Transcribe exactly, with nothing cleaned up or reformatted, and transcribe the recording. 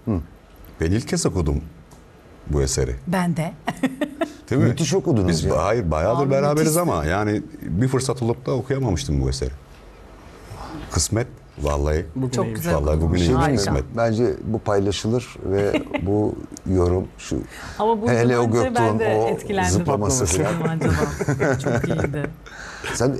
Hı. Ben ilk kez okudum bu eseri. Ben de. Değil mi? Müthiş okudunuz Biz, ya. Hayır bayağıdır Abi beraberiz müthişti. ama yani bir fırsat olup da okuyamamıştım bu eseri. Kısmet vallahi. Çok iyiymiş. güzel Vallahi okudun. bugün Şey iyiymiş Harika. kısmet. Bence bu paylaşılır ve bu yorum şu Ama bu hele o Yılmaz'ı ben Göktuğ'un de o etkilendim. zıplaması falan. Acaba. Çok iyiydi. Sen